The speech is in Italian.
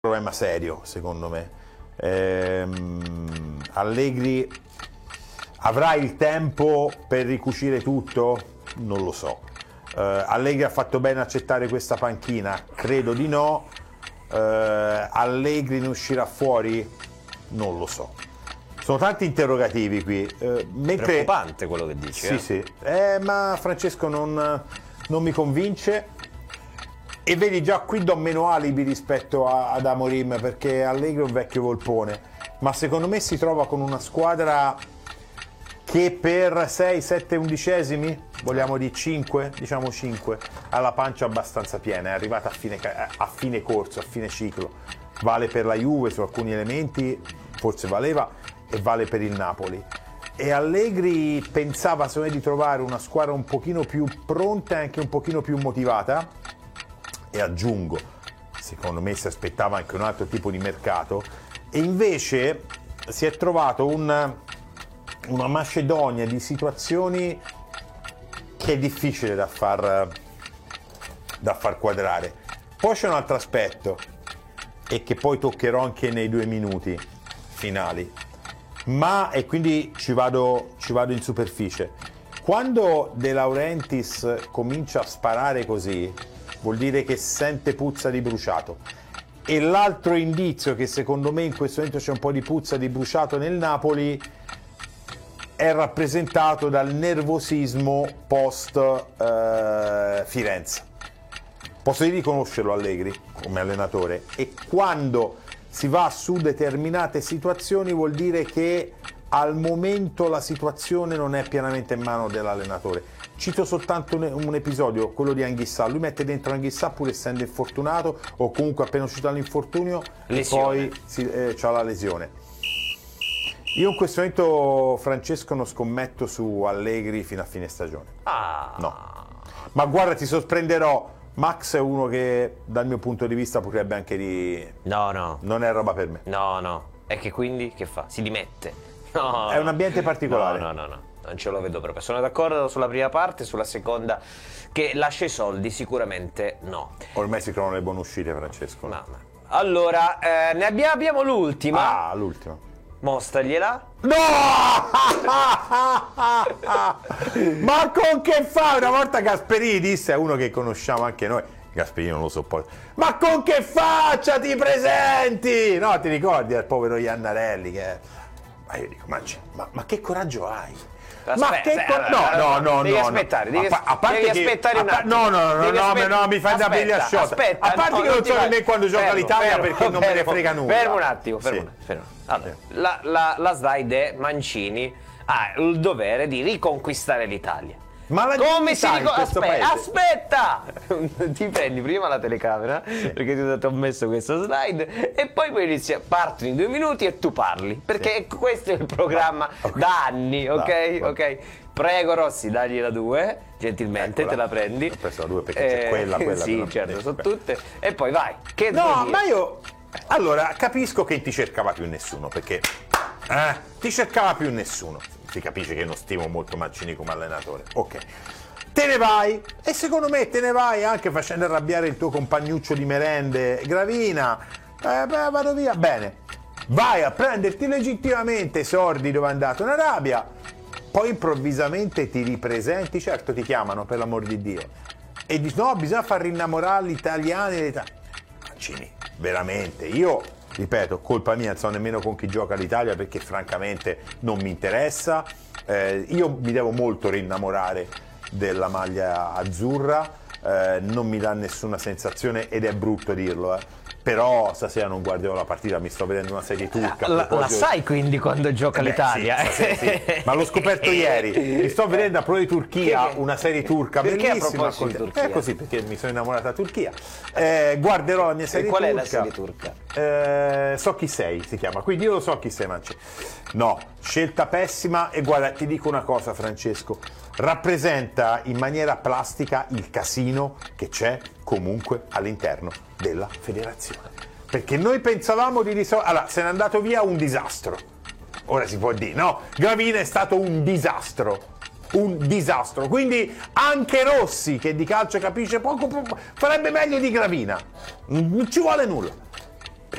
problema serio, secondo me. Allegri avrà il tempo per ricucire tutto? Non lo so. Allegri ha fatto bene a accettare questa panchina? Credo di no. Allegri ne uscirà fuori? Non lo so. Sono tanti interrogativi qui. Preoccupante quello che dici. Sì, sì. Ma Francesco non mi convince. E vedi, già qui do meno alibi rispetto ad Amorim, perché Allegri è un vecchio volpone, ma secondo me si trova con una squadra che per 6, 7 undicesimi, vogliamo di 5, diciamo 5, ha la pancia abbastanza piena, è arrivata a fine corso, a fine ciclo. Vale per la Juve su alcuni elementi, forse valeva, e vale per il Napoli. E Allegri pensava secondo me di trovare una squadra un pochino più pronta e anche un pochino più motivata. E aggiungo, secondo me si aspettava anche un altro tipo di mercato, e invece si è trovato una macedonia di situazioni che è difficile da far quadrare. Poi c'è un altro aspetto, e che poi toccherò anche nei 2 minuti finali, e quindi ci vado in superficie. Quando De Laurentiis comincia a sparare così, vuol dire che sente puzza di bruciato. E l'altro indizio che secondo me in questo momento c'è un po' di puzza di bruciato nel Napoli è rappresentato dal nervosismo post Firenze. Posso dire di conoscerlo Allegri come allenatore, e quando si va su determinate situazioni vuol dire che al momento la situazione non è pienamente in mano dell'allenatore. Cito soltanto un episodio, quello di Anghissà. Lui mette dentro Anghissà pur essendo infortunato, o comunque appena uscito dall'infortunio, e poi c'ha la lesione. Io in questo momento, Francesco, non scommetto su Allegri fino a fine stagione. No. Ma guarda, ti sorprenderò. Max è uno che dal mio punto di vista potrebbe anche No. Non è roba per me. No. E che quindi che fa? Si dimette? No. È un ambiente particolare. No. Non ce lo vedo proprio. Sono d'accordo sulla prima parte, sulla seconda che lascia i soldi sicuramente no. Ormai si trovano le buone uscite, Francesco. Allora, ne abbiamo l'ultima. L'ultima. Mostragliela. No! Ma con che fa? Una volta Gasperini disse a uno che conosciamo anche noi, Gasperini non lo sopporta, ma con che faccia ti presenti? No, ti ricordi al povero Iannarelli che... Ma io dico, ma che coraggio hai? Devi aspettare un attimo. No, mi fai da pelle asciutta. A parte che non so nemmeno quando gioca l'Italia, perché non me ne frega nulla. Fermo un attimo. Allora, la slide è Mancini ha il dovere di riconquistare l'Italia. Ma come si aspetta! Ti prendi prima la telecamera, perché ti ho messo questa slide, e poi partono in 2 minuti e tu parli, perché questo è il programma da anni, ok? Prego Rossi, dagli la 2, gentilmente. Eccola. Te la prendi. Ho preso la 2 perché c'è quella. Sì, certo, sono tutte. E poi vai. Che ma io... Allora, capisco che ti cercava più nessuno, perché... ti cercava più nessuno. Si capisce che non stimo molto Mancini come allenatore. Ok. Te ne vai, e secondo me te ne vai anche facendo arrabbiare il tuo compagnuccio di merende Gravina. Vado via. Bene. Vai a prenderti legittimamente i sordi dove è andato in Arabia. Poi improvvisamente ti ripresenti, certo ti chiamano per l'amor di Dio. E dici no, bisogna far rinnamorare gli italiani. Mancini, veramente, io... Ripeto, colpa mia, non so nemmeno con chi gioca l'Italia, perché francamente non mi interessa. Io mi devo molto rinnamorare della maglia azzurra, non mi dà nessuna sensazione, ed è brutto dirlo, però stasera non guarderò la partita, mi sto vedendo una serie turca. La sai quindi quando gioca l'Italia? Sì. Ma l'ho scoperto ieri. Mi sto vedendo a Pro di Turchia, una serie turca perché bellissima. A di Turchia? È così, perché mi sono innamorato della Turchia. Guarderò la mia serie turca. Qual è la serie turca? So chi sei, si chiama. Quindi io lo so chi sei, Mancini. No, scelta pessima. E guarda, ti dico una cosa, Francesco. Rappresenta in maniera plastica il casino che c'è comunque all'interno della federazione, perché noi pensavamo di risolvere. Allora, se n'è andato via un disastro, ora si può dire, no? Gravina è stato un disastro, quindi anche Rossi, che di calcio capisce poco, farebbe meglio di Gravina, non ci vuole nulla.